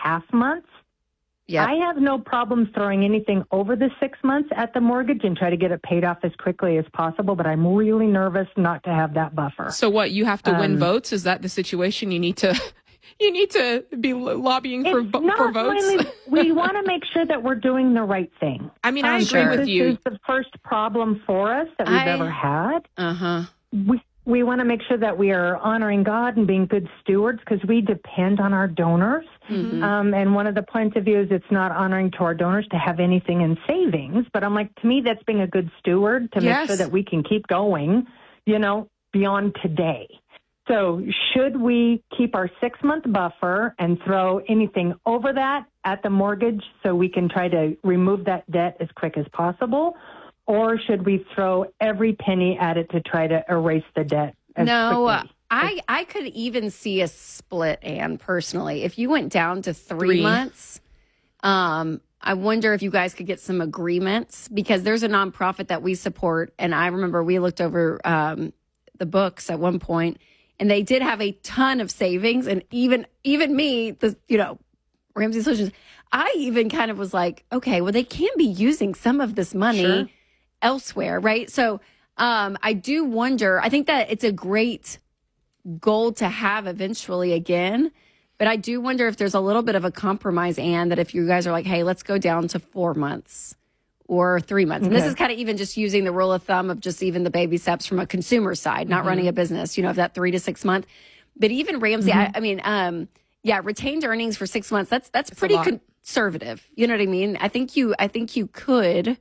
6.5 months. Yeah. I have no problems throwing anything over the 6 months at the mortgage and try to get it paid off as quickly as possible, but I'm really nervous not to have that buffer. So what, you have to win votes? Is that the situation? You need to be lobbying for votes? Really, we want to make sure that we're doing the right thing. I mean, I agree with you. This is the first problem for us that we've ever had. We want to make sure that we are honoring God and being good stewards because we depend on our donors. And one of the points of view is it's not honoring to our donors to have anything in savings. But I'm like, to me, that's being a good steward to make sure that we can keep going, beyond today. So should we keep our 6-month buffer and throw anything over that at the mortgage so we can try to remove that debt as quick as possible? Or should we throw every penny at it to try to erase the debt as quickly? I could even see a split, Anne, personally. If you went down to 3 months, I wonder if you guys could get some agreements because there's a nonprofit that we support. And I remember we looked over the books at one point, and they did have a ton of savings. And even me, Ramsey Solutions, I even kind of was like, okay, well, they can be using some of this money elsewhere, right? So I do wonder, I think that it's a great goal to have eventually again, but I do wonder if there's a little bit of a compromise, Anne, that if you guys are like, hey, let's go down to 4 months or 3 months. And this is kind of even just using the rule of thumb of just even the baby steps from a consumer side, not running a business, of that 3 to 6 month. But even Ramsey, retained earnings for 6 months, that's pretty conservative. You know what I mean? I think you could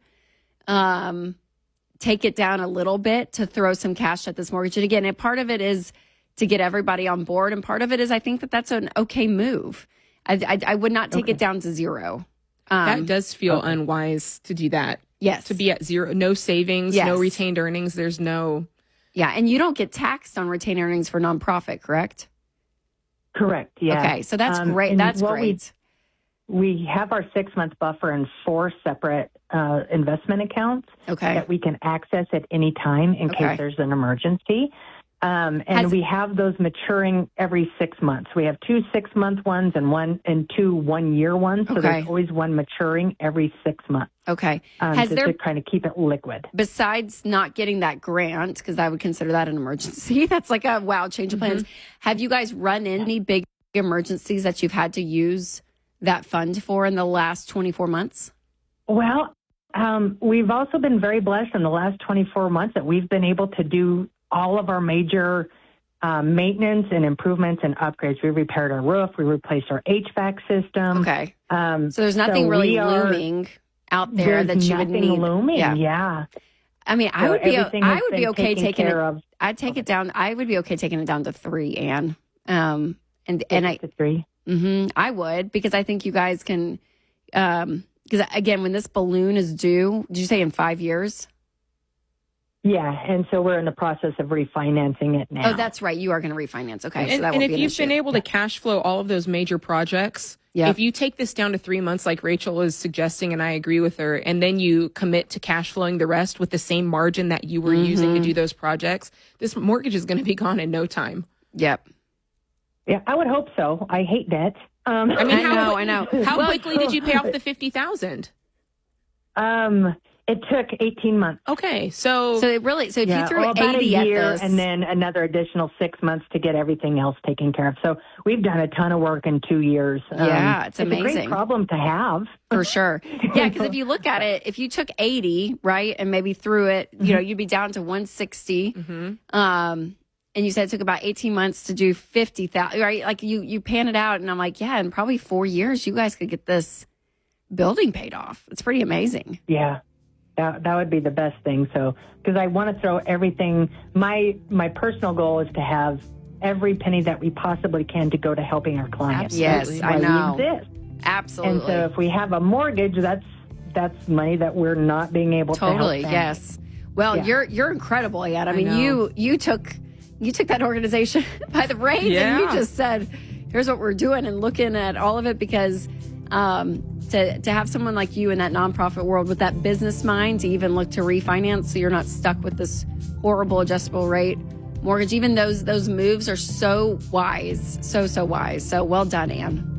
take it down a little bit to throw some cash at this mortgage. And again, part of it is to get everybody on board. And part of it is I think that's an okay move. I would not take it down to zero. That does feel unwise to do that. Yes. To be at zero, no savings, no retained earnings. There's no. Yeah. And you don't get taxed on retained earnings for nonprofit, correct? Correct. Yeah. Okay. So that's great. That's great. We have our 6-month buffer in 4 separate investment accounts that we can access at any time in case there's an emergency. And we have those maturing every 6 months. We have 2 6-month ones and 2 1-year ones. So there's always one maturing every 6 months. Okay. To kind of keep it liquid. Besides not getting that grant, because I would consider that an emergency, that's like a change of plans. Have you guys run any big emergencies that you've had to use that fund for in the last 24 months? Well, we've also been very blessed in the last 24 months that we've been able to do all of our major maintenance and improvements and upgrades. We repaired our roof. We replaced our HVAC system. Okay. So there's nothing really looming out there that you would need. Looming, yeah. I mean, I would be okay taking it. I'd take it down. I would be okay taking it down to 3, Anne. And to 3. I would, because I think you guys can. Because again, when this balloon is due, did you say in 5 years? Yeah, and so we're in the process of refinancing it now. Oh, that's right. You are going to refinance. Okay, and, so that and won't if be an you've issue. been able to cash flow all of those major projects, if you take this down to 3 months, like Rachel is suggesting, and I agree with her, and then you commit to cash flowing the rest with the same margin that you were using to do those projects, this mortgage is going to be gone in no time. Yep. Yeah, I would hope so. I hate debt. I know. How quickly did you pay off the $50,000? It took 18 months. if Okay, you threw about 80 a year at this, and then another additional 6 months to get everything else taken care of. So we've done a ton of work in 2 years. It's amazing. It's a great problem to have. For sure. Yeah, because if you look at it, if you took 80, right, and maybe threw it, you'd be down to 160. And you said it took about 18 months to do 50,000, right? Like you pan it out, and I'm like, yeah, in probably 4 years, you guys could get this building paid off. It's pretty amazing. Yeah. That would be the best thing. So, because I want to throw everything, my personal goal is to have every penny that we possibly can to go to helping our clients. Yes, I know. We exist. Absolutely. And so if we have a mortgage, that's money that we're not being able to help them. Yes. Well, you're incredible, Anne. I mean, you took that organization by the reins and you just said, here's what we're doing, and looking at all of it, because to have someone like you in that nonprofit world with that business mind to even look to refinance so you're not stuck with this horrible adjustable rate mortgage, even those moves are so wise, so wise. So well done, Anne.